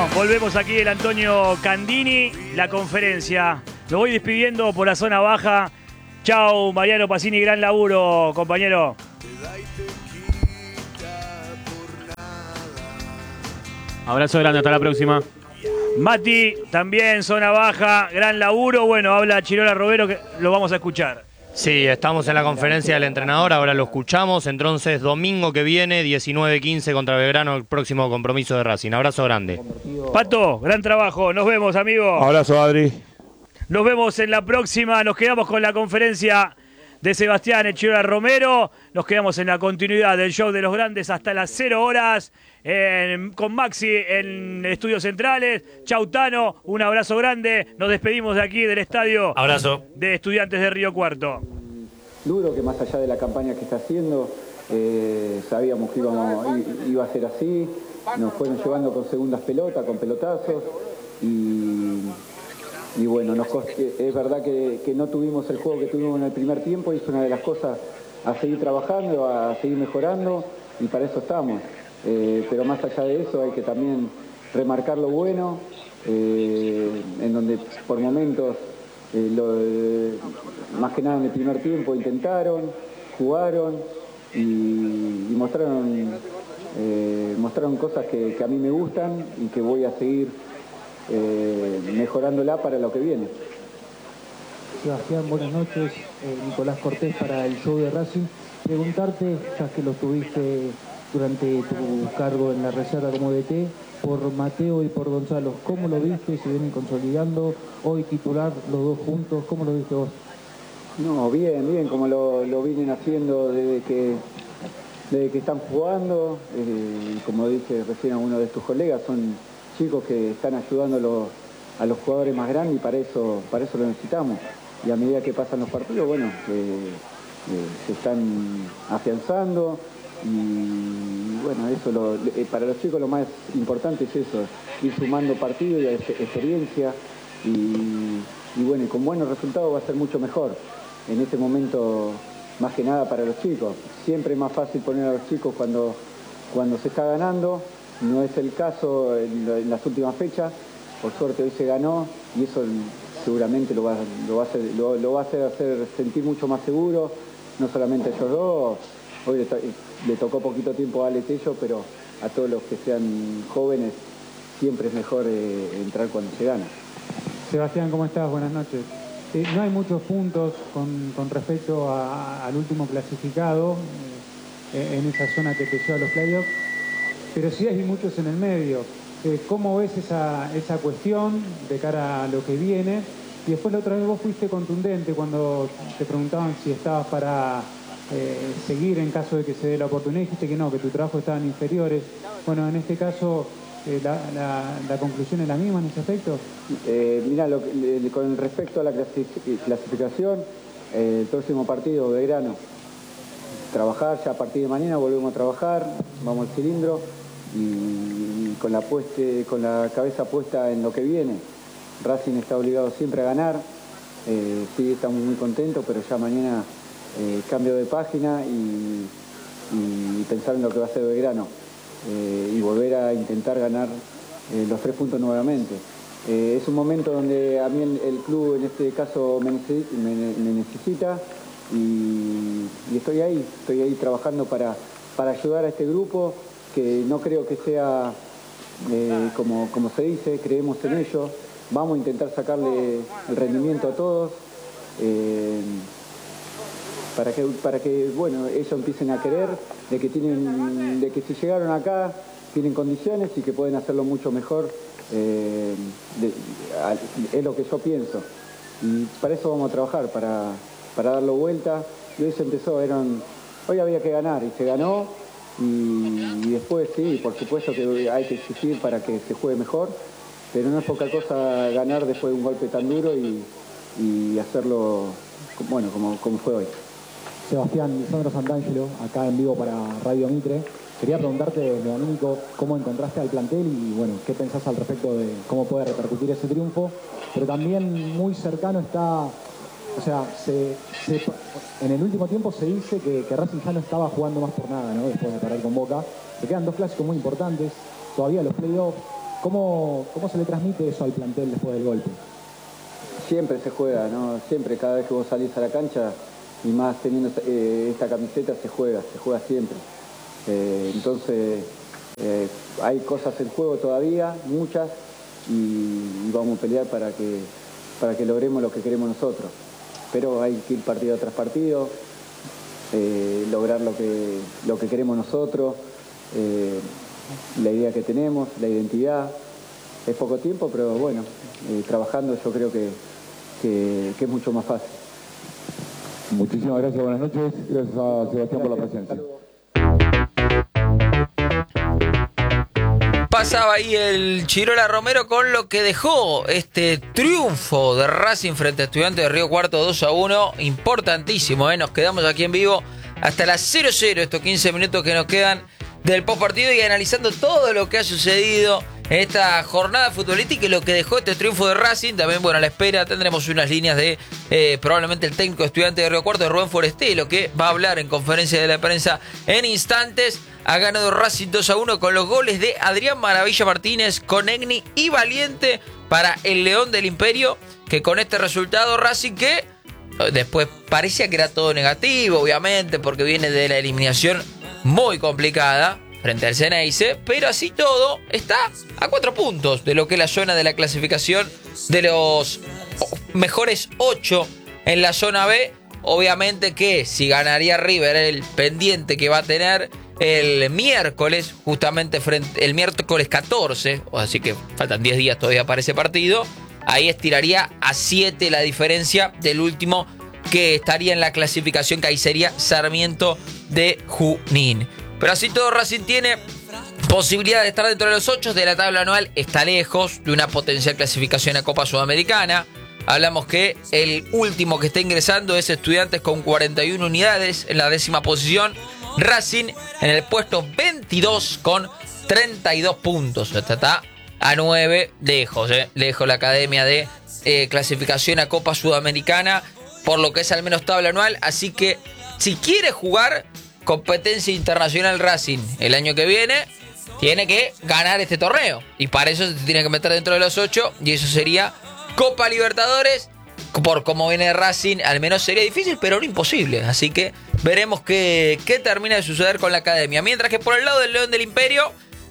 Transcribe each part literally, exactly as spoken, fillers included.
Bueno, volvemos aquí el Antonio Candini, la conferencia. Lo voy despidiendo por la zona baja. Chau, Mariano Pacini, gran laburo, compañero. Abrazo grande, hasta la próxima. Mati, también zona baja, gran laburo. Bueno, habla Chirola Robero, que lo vamos a escuchar. Sí, estamos en la conferencia del entrenador, ahora lo escuchamos. Entonces, domingo que viene, diecinueve quince contra Belgrano, el próximo compromiso de Racing. Abrazo grande. Pato, gran trabajo. Nos vemos, amigos. Abrazo, Adri. Nos vemos en la próxima. Nos quedamos con la conferencia de Sebastián Chirola Romero. Nos quedamos en la continuidad del show de los grandes hasta las cero horas. En, con Maxi en Estudios Centrales. Chautano, un abrazo grande. Nos despedimos de aquí del estadio. Abrazo. De Estudiantes de Río Cuarto. Duro, que más allá de la campaña que está haciendo, eh, sabíamos que íbamos, iba a ser así. Nos fueron llevando con segundas pelotas, con pelotazos. Y, y bueno, nos cost... es verdad que, que no tuvimos el juego que tuvimos en el primer tiempo. Y es una de las cosas a seguir trabajando, a seguir mejorando. Y para eso estamos. Eh, pero más allá de eso hay que también remarcar lo bueno, eh, en donde por momentos, eh, lo, eh, más que nada en el primer tiempo, intentaron, jugaron y, y mostraron, eh, mostraron cosas que, que a mí me gustan y que voy a seguir eh, mejorándola para lo que viene. Sebastián, buenas noches. Eh, Nicolás Cortés para el show de Racing. Preguntarte, ya que lo tuviste durante tu cargo en la reserva como D T, por Mateo y por Gonzalo, ¿cómo lo viste? ¿Se vienen consolidando? Hoy titular los dos juntos, ¿cómo lo viste vos? No, bien, bien, como lo, lo vienen haciendo desde que, desde que están jugando. Eh, como dije recién a uno de tus colegas, son chicos que están ayudando a los, a los jugadores más grandes y para eso, para eso lo necesitamos. Y a medida que pasan los partidos, bueno, eh, eh, se están afianzando. Y bueno, eso lo, eh, para los chicos lo más importante es eso, ir sumando partidos y experiencia y, y bueno, y con buenos resultados va a ser mucho mejor en este momento, más que nada para los chicos. Siempre es más fácil poner a los chicos cuando, cuando se está ganando, no es el caso en, en las últimas fechas. Por suerte hoy se ganó y eso seguramente lo va, lo va, a, hacer, lo, lo va a hacer, hacer sentir mucho más seguro, no solamente a ellos dos. Hoy le, to le tocó poquito tiempo a Ale Tello, pero a todos los que sean jóvenes siempre es mejor eh, entrar cuando se gana. Sebastián, ¿cómo estás? Buenas noches. Eh, no hay muchos puntos con, con respecto a, al último clasificado eh, en esa zona que te lleva a los playoffs, pero sí hay muchos en el medio. Eh, ¿Cómo ves esa, esa cuestión de cara a lo que viene? Y después la otra vez vos fuiste contundente cuando te preguntaban si estabas para eh, seguir en caso de que se dé la oportunidad. Dijiste que no, que tu trabajo estaban inferiores. Bueno, en este caso, eh, la, la, ¿la conclusión es la misma en ese aspecto? Eh, mira, lo, le, con respecto a la clasificación, eh, el próximo partido, Belgrano, trabajar, ya a partir de mañana volvemos a trabajar, vamos al cilindro y, y con, la pueste, con la cabeza puesta en lo que viene. Racing está obligado siempre a ganar, eh, sí, estamos muy contentos, pero ya mañana eh, cambio de página y, y pensar en lo que va a ser Belgrano eh, y volver a intentar ganar eh, los tres puntos nuevamente. Eh, es un momento donde a mí el, el club en este caso me, necesita, me, me necesita y, y estoy ahí, estoy ahí trabajando para, para ayudar a este grupo que no creo que sea eh, como, como se dice, creemos en ello. Vamos a intentar sacarle el rendimiento a todos eh, para que, para que bueno, ellos empiecen a querer de que, tienen, de que si llegaron acá tienen condiciones y que pueden hacerlo mucho mejor. Eh, de, a, es lo que yo pienso. Y para eso vamos a trabajar, para, para darlo vuelta. Y hoy se empezó, eran, hoy había que ganar y se ganó. Y, y después sí, por supuesto que hay que exigir para que se juegue mejor. Pero no es poca cosa ganar después de un golpe tan duro y, y hacerlo, bueno, como, como fue hoy. Sebastián, Lisandro Santangelo, acá en vivo para Radio Mitre. Quería preguntarte desde anímico cómo encontraste al plantel y, bueno, qué pensás al respecto de cómo puede repercutir ese triunfo. Pero también muy cercano está, o sea, se, se, en el último tiempo se dice que, que Racing ya no estaba jugando más por nada, ¿no? Después de perder con Boca. Se quedan dos clásicos muy importantes, todavía los playoffs. ¿Cómo, ¿Cómo se le transmite eso al plantel después del golpe? Siempre se juega, ¿no? Siempre, cada vez que vos salís a la cancha, y más teniendo eh, esta camiseta, se juega, se juega siempre. Eh, entonces, eh, hay cosas en juego todavía, muchas, y, y vamos a pelear para que, para que logremos lo que queremos nosotros. Pero hay que ir partido tras partido, eh, lograr lo que, lo que queremos nosotros, eh, la idea que tenemos, la identidad. Es poco tiempo, pero bueno, eh, trabajando yo creo que, que, que es mucho más fácil. Muchísimas gracias, buenas noches. Gracias a Sebastián por la presencia. Pasaba ahí el Chirola Romero con lo que dejó este triunfo de Racing frente a Estudiantes de Río Cuarto dos a uno. Importantísimo, ¿eh? Nos quedamos aquí en vivo hasta las cero cero, estos quince minutos que nos quedan del postpartido y analizando todo lo que ha sucedido en esta jornada futbolística y lo que dejó este triunfo de Racing. También, bueno, a la espera tendremos unas líneas de eh, probablemente el técnico Estudiante de Río Cuarto, de Rubén Forestelo, que va a hablar en conferencia de la prensa en instantes. Ha ganado Racing dos a uno con los goles de Adrián Maravilla Martínez, Conegni y Valiente para el León del Imperio, que con este resultado Racing, que después parecía que era todo negativo, obviamente, porque viene de la eliminación muy complicada frente al Ceneice, pero así todo está a cuatro puntos de lo que es la zona de la clasificación de los mejores ocho en la zona B. Obviamente que si ganaría River, el pendiente que va a tener el miércoles, justamente frente, el miércoles catorce, así que faltan diez días todavía para ese partido, ahí estiraría a siete la diferencia del último que estaría en la clasificación, que ahí sería Sarmiento de Junín. Pero así todo, Racing tiene posibilidad de estar dentro de los ocho de la tabla anual, está lejos de una potencial clasificación a Copa Sudamericana. Hablamos que el último que está ingresando es Estudiantes con cuarenta y una unidades en la décima posición. Racing en el puesto veintidós con treinta y dos puntos. Esta está a nueve, lejos, eh, lejos la academia de eh, clasificación a Copa Sudamericana, por lo que es al menos tabla anual. Así que si quiere jugar competencia internacional Racing el año que viene, tiene que ganar este torneo. Y para eso se tiene que meter dentro de los ocho, y eso sería Copa Libertadores. Por cómo viene Racing, al menos sería difícil, pero no imposible. Así que veremos qué, qué termina de suceder con la academia. Mientras que por el lado del León del Imperio,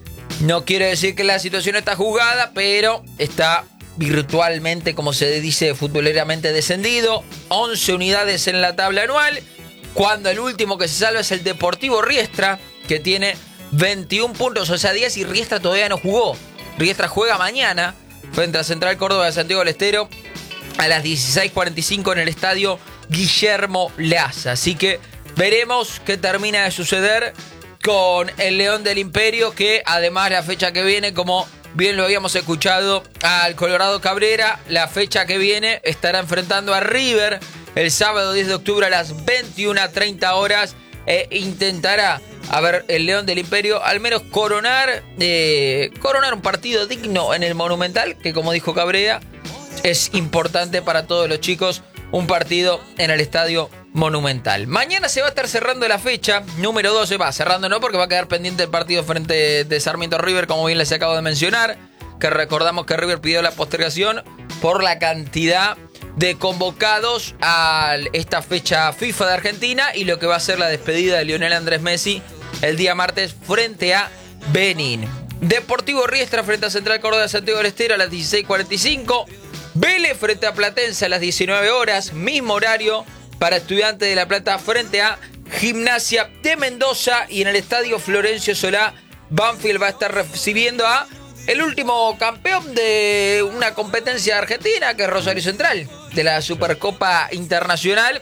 no quiero decir que la situación está jugada, pero está virtualmente, como se dice futboleramente, descendido. once unidades en la tabla anual, cuando el último que se salva es el Deportivo Riestra, que tiene veintiún puntos, o sea, diez, y Riestra todavía no jugó. Riestra juega mañana frente a Central Córdoba de Santiago del Estero a las dieciséis cuarenta y cinco en el estadio Guillermo Laza. Así que veremos qué termina de suceder con el León del Imperio, que además la fecha que viene, como bien lo habíamos escuchado al Colorado Cabrera, la fecha que viene estará enfrentando a River el sábado diez de octubre a las veintiuna treinta horas, e intentará, a ver, el León del Imperio al menos coronar eh, coronar un partido digno en el Monumental, que como dijo Cabrera, es importante para todos los chicos, un partido en el Estadio Monumental. Mañana se va a estar cerrando la fecha número doce, va cerrando no, porque va a quedar pendiente el partido frente de Sarmiento River, como bien les acabo de mencionar, que recordamos que River pidió la postergación por la cantidad de convocados a esta fecha FIFA de Argentina y lo que va a ser la despedida de Lionel Andrés Messi el día martes frente a Benín. Deportivo Riestra frente a Central Córdoba de Santiago del Estero a las dieciséis cuarenta y cinco. Vélez frente a Platense a las diecinueve horas, mismo horario para Estudiantes de La Plata frente a Gimnasia de Mendoza, y en el estadio Florencio Solá, Banfield va a estar recibiendo a el último campeón de una competencia argentina, que es Rosario Central, de la Supercopa Internacional,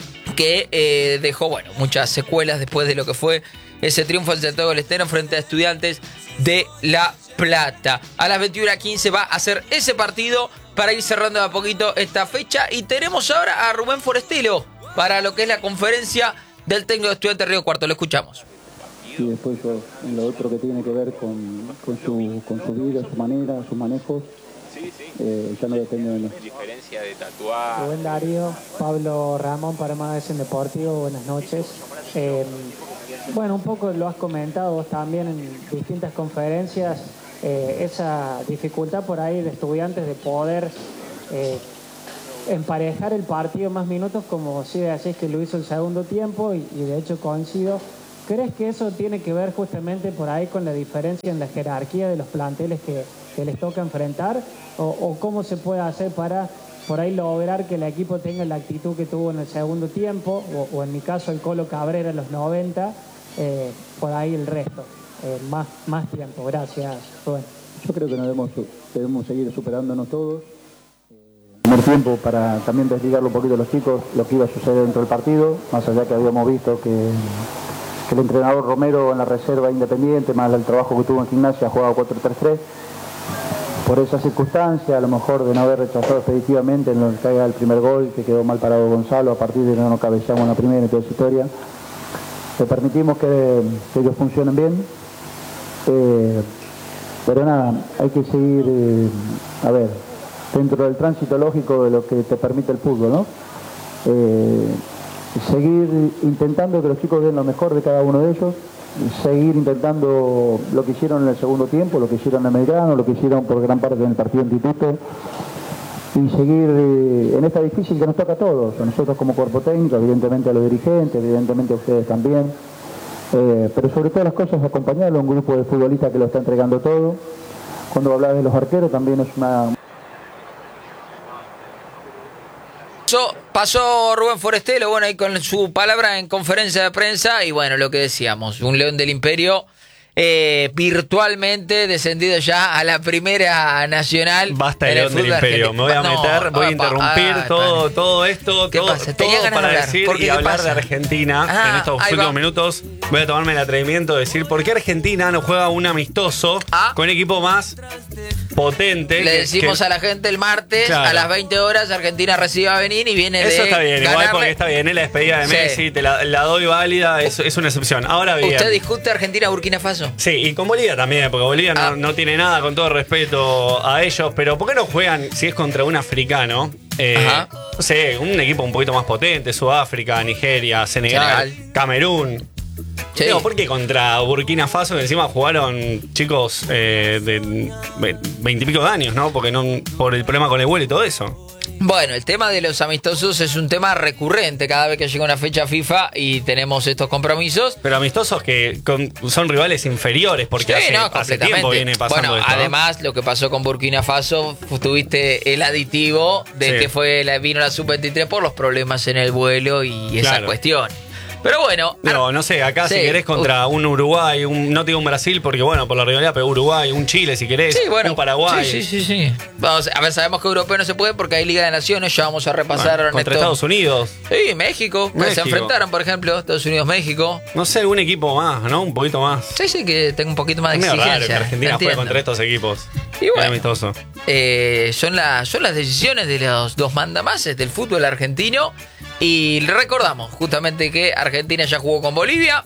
que eh, dejó, bueno, muchas secuelas después de lo que fue ese triunfo del Santiago del Estero frente a Estudiantes de La Plata. A las veintiuna quince va a ser ese partido para ir cerrando de a poquito esta fecha, y tenemos ahora a Rubén Forestelo para lo que es la conferencia del técnico de Estudiantes Río Cuarto. Lo escuchamos. Y después yo, en lo otro que tiene que ver con, con, su, con su vida, su manera, sus manejos, eh, ya no depende de mí. Diferencia de tatuar. Buen Darío, Pablo Ramón para Magazine Deportivo, buenas noches. Eh, bueno, un poco lo has comentado vos también en distintas conferencias. eh, esa dificultad por ahí de Estudiantes de poder eh, emparejar el partido más minutos, como sí decís que lo hizo el segundo tiempo, y, y de hecho coincido. ¿Crees que eso tiene que ver justamente por ahí con la diferencia en la jerarquía de los planteles que, que les toca enfrentar? O, ¿O cómo se puede hacer para por ahí lograr que el equipo tenga la actitud que tuvo en el segundo tiempo? O, o en mi caso el Colo Cabrera en los noventa, eh, por ahí el resto. Eh, más, más tiempo. Gracias, Rubén. Yo creo que nos debemos, debemos seguir superándonos todos. Primer tiempo para también desligarlo un poquito a los chicos, lo que iba a suceder dentro del partido, más allá que habíamos visto que, que el entrenador Romero en la reserva Independiente, más el trabajo que tuvo en Gimnasia, ha jugado cuatro tres tres. Por esa circunstancia, a lo mejor de no haber rechazado expeditivamente en lo que caiga el primer gol, que quedó mal parado Gonzalo, a partir de que no nos cabeceamos en la primera y toda esa historia, le permitimos que, que ellos funcionen bien. Eh, pero nada, hay que seguir, eh, a ver, dentro del tránsito lógico de lo que te permite el fútbol, ¿no? Eh, seguir intentando que los chicos den lo mejor de cada uno de ellos, seguir intentando lo que hicieron en el segundo tiempo, lo que hicieron en Belgrano, lo que hicieron por gran parte en el partido Instituto, y seguir eh, en esta difícil que nos toca a todos, a nosotros como cuerpo técnico, evidentemente a los dirigentes, evidentemente a ustedes también. Eh, pero sobre todas las cosas acompañarlo a un grupo de futbolistas que lo está entregando todo. Cuando hablaba de los arqueros también es una... Pasó, pasó Rubén Forestelo, bueno, ahí con su palabra en conferencia de prensa, y bueno, lo que decíamos, un León del Imperio eh, virtualmente descendido ya a la Primera Nacional. Basta el León del Imperio, me voy a meter, no, voy a interrumpir ah, todo, todo esto, todo, todo para de decir y hablar pasa? de Argentina ah, en estos últimos va. minutos. Voy a tomarme el atrevimiento de decir por qué Argentina no juega un amistoso ah. con un equipo más potente. Le decimos que, a la gente el martes, claro, a las veinte horas, Argentina recibe a Benín y viene Eso de Eso está bien, ganarle. Igual porque está bien, es la despedida de Messi, sí. te la, la doy válida, es, es una excepción. Ahora bien. ¿Usted discute Argentina-Burkina Faso? Sí, y con Bolivia también, porque Bolivia ah. no, no tiene nada, con todo respeto a ellos, pero ¿por qué no juegan, si es contra un africano, eh, no sé, un equipo un poquito más potente, Sudáfrica, Nigeria, Senegal, Chaval. Camerún? Sí. Digo, ¿por qué contra Burkina Faso, que encima jugaron chicos eh, de veintipico de años, ¿no? Porque no, por el problema con el vuelo y todo eso. Bueno, el tema de los amistosos es un tema recurrente cada vez que llega una fecha FIFA y tenemos estos compromisos. Pero amistosos que con, son rivales inferiores, porque sí, hace, no, hace tiempo viene pasando bueno, esto. Además, lo que pasó con Burkina Faso, tuviste el aditivo de sí. que fue la, vino la sub veintitrés por los problemas en el vuelo y esa claro. cuestión. Pero bueno. No, no sé, acá sí, si querés contra un Uruguay, un, no te digo un Brasil porque bueno, por la rivalidad, pero Uruguay, un Chile si querés, sí, bueno, un Paraguay. Sí, sí, sí, sí. Vamos, a ver, sabemos que europeo no se puede porque hay Liga de Naciones, ya vamos a repasar. Bueno, contra esto. Estados Unidos. Sí, México, México. Se enfrentaron, por ejemplo, Estados Unidos-México. No sé, algún equipo más, ¿no? Un poquito más. Sí, sí, que tenga un poquito más de es exigencia. Raro que Argentina juegue contra estos equipos. Y bueno, amistoso. Eh, son, la, son las decisiones de los dos mandamases del fútbol argentino. Y recordamos justamente que Argentina ya jugó con Bolivia,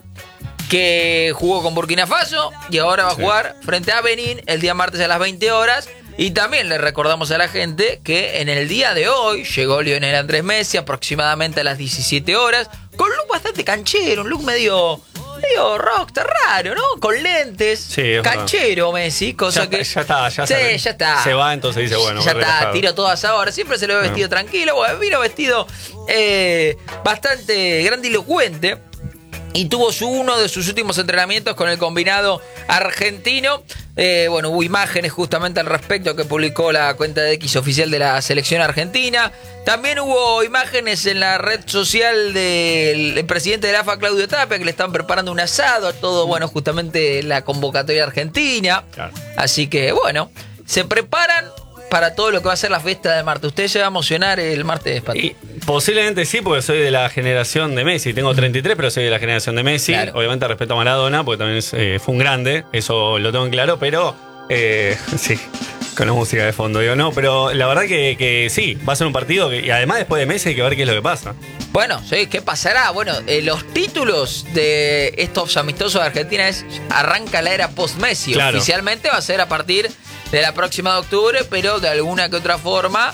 que jugó con Burkina Faso y ahora va a jugar sí. frente a Benín el día martes a las veinte horas. Y también le recordamos a la gente que en el día de hoy llegó Lionel Andrés Messi aproximadamente a las diecisiete horas con un look bastante canchero, un look medio... medio rockstar raro, ¿no? Con lentes, sí, canchero verdad. Messi, cosa ya, que... Ya está, ya, sí, se, ya está. Se va, entonces dice, bueno. Ya está, tiro todas ahora. Siempre se lo ve vestido no. tranquilo, bueno, vino vestido eh, bastante grandilocuente. Y tuvo su, uno de sus últimos entrenamientos con el combinado argentino. Eh, bueno, hubo imágenes justamente al respecto que publicó la cuenta de X oficial de la selección argentina. También hubo imágenes en la red social del presidente de la A F A, Claudio Tapia, que le están preparando un asado a todo, bueno, justamente la convocatoria argentina. Claro. Así que, bueno, se preparan para todo lo que va a ser la fiesta de martes. ¿Usted se va a emocionar el martes, Pati? Posiblemente sí, porque soy de la generación de Messi. Tengo treinta y tres, pero soy de la generación de Messi. Claro. Obviamente respeto a Maradona, porque también es, eh, fue un grande. Eso lo tengo en claro, pero eh, sí, con la música de fondo. Digo, no, pero la verdad que, que sí, va a ser un partido que, y además después de Messi hay que ver qué es lo que pasa. Bueno, sí, ¿qué pasará? Bueno, eh, los títulos de estos amistosos de Argentina es arranca la era post-Messi. Claro. Oficialmente va a ser a partir de la próxima de octubre, pero de alguna que otra forma,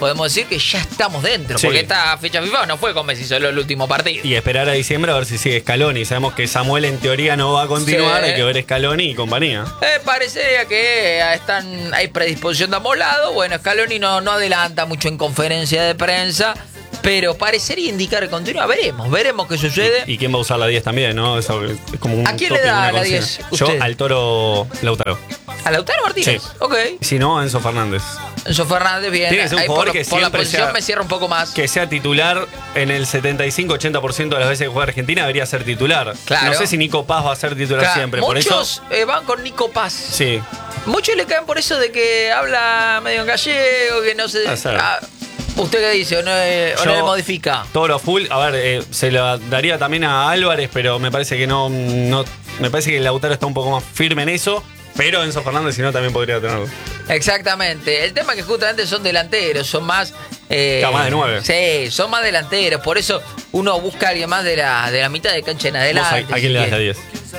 podemos decir que ya estamos dentro, Sí. porque esta fecha FIFA no fue con Messi solo el último partido. Y esperar a diciembre a ver si sigue Scaloni. Sabemos que Samuel en teoría no va a continuar, Sí. hay que ver Scaloni y compañía. Eh, parecería que están, hay predisposición de ambos lados. Bueno, Scaloni no, no adelanta mucho en conferencia de prensa, pero parecería indicar que continúa. Veremos, veremos qué sucede. ¿Y quién va a usar la diez también, no? Eso es como un ¿A quién le tópico, da una la consigna. diez Yo usted? al Toro Lautaro. ¿A Lautaro Martínez? Sí. Ok. Si no, a Enzo Fernández. Enzo Fernández, bien. Tiene que ser un Ahí jugador por, que por la siempre posición sea- me cierra un poco más. Que sea titular en el setenta y cinco ochenta por ciento de las veces que juega Argentina debería ser titular. Claro. No sé si Nico Paz va a ser titular Claro, siempre. Por muchos eso. eh, van con Nico Paz. Sí. Muchos le caen por eso de que habla medio en gallego, que no se. Puede ser. Ah, ¿usted qué dice? ¿O no, eh, o no Yo- le modifica? Toro full. A ver, eh, se lo daría también a Álvarez, pero me parece que no, no. Me parece que Lautaro está un poco más firme en eso. Pero Enzo Fernández, si no, también podría tenerlo. Exactamente. El tema es que justamente son delanteros, son más. Eh, Está más de nueve. Sí, son más delanteros. Por eso uno busca a alguien más de la, de la mitad de cancha en ¿Vos adelante. a, a si quién le das la quiere. diez?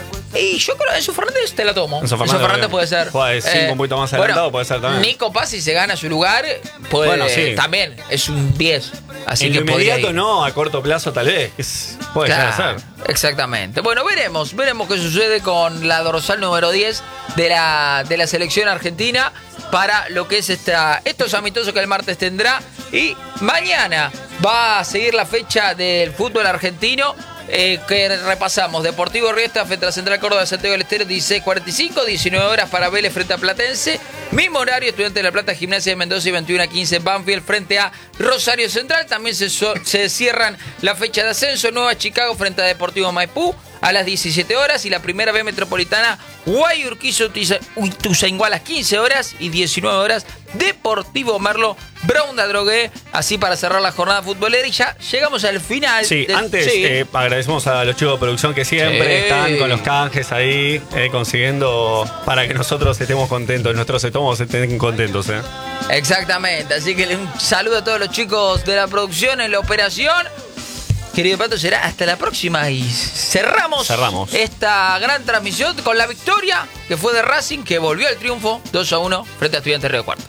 Y yo creo que Enzo Fernández te la tomo. Enzo Fernández, puede ser. Juega de cinco, un poquito más adelantado, puede ser también. Nico Paz, si se gana su lugar, puede, Bueno, sí. también es un diez. Así en que lo podría inmediato ir. no, a corto plazo tal vez. Es- puede Claro, llegar a ser. exactamente. Bueno, veremos, veremos qué sucede con la dorsal número diez de la, de la selección argentina para lo que es esta, estos amistosos que el martes tendrá. Y mañana va a seguir la fecha del fútbol argentino. Eh, que repasamos: Deportivo Riestra frente a la Central Córdoba de Santiago del Estero, dieciséis cuarenta y cinco, diecinueve horas para Vélez frente a Platense. Mismo horario, Estudiantes de La Plata, Gimnasia de Mendoza y veintiuno a quince Banfield frente a Rosario Central. También se, so- se cierran la fecha de ascenso: Nueva Chicago frente a Deportivo Maipú a las diecisiete horas, y la primera B metropolitana Guayurquiza Ituzaingó a las quince horas, y diecinueve horas Deportivo Merlo Brown de Adrogué. Así para cerrar la jornada futbolera, y ya llegamos al final. Sí, del- antes sí. eh, agradecemos a los chicos de producción que siempre Sí. están con los canjes ahí, eh, consiguiendo para que nosotros estemos contentos, nuestros estómagos estén contentos. Eh. Exactamente, así que un saludo a todos los chicos de la producción en la operación. Querido Pato, será hasta la próxima y cerramos, Cerramos. esta gran transmisión con la victoria que fue de Racing, que volvió al triunfo dos a uno frente a Estudiantes Río Cuarto.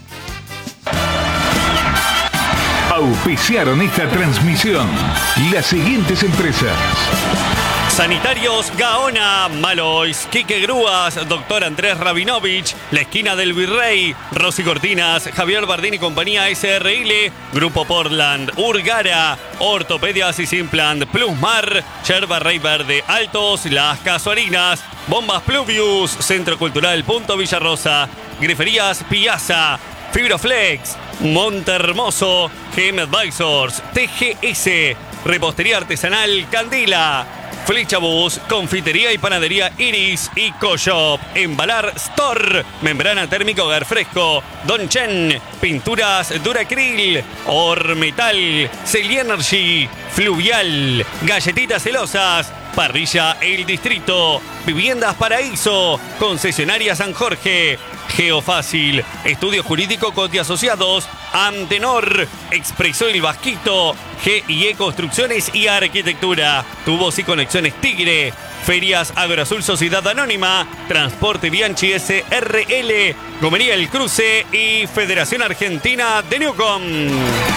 Auspiciaron esta transmisión las siguientes empresas: Sanitarios Gaona, Malois, Quique Grúas, Doctor Andrés Rabinovich, La Esquina del Virrey, Rosy Cortinas, Javier Bardini y compañía S R L, Grupo Portland, Urgara, Ortopedias y Simplant, Plusmar, Yerba Rey Verde, Altos, Las Casuarinas, Bombas Pluvius, Centro Cultural Punto Villarrosa, Griferías Piazza, Fibroflex, Montermoso, G M Advisors, T G S, Repostería Artesanal Candila, Flechabús, Confitería y Panadería Iris y Coshop, Embalar Store, Membrana Térmica Hogar Fresco, Don Chen, Pinturas Duracril, Ormetal, Celi Energy, Fluvial, Galletitas Celosas, Parrilla El Distrito, Viviendas Paraíso, Concesionaria San Jorge, Geofácil, Estudio Jurídico Coti Asociados, Antenor, Expreso El Vasquito, G y E Construcciones y Arquitectura, Tubos y Conexiones Tigre, Ferias Agroazul Sociedad Anónima, Transporte Bianchi S R L, Gomería El Cruce y Federación Argentina de Newcom.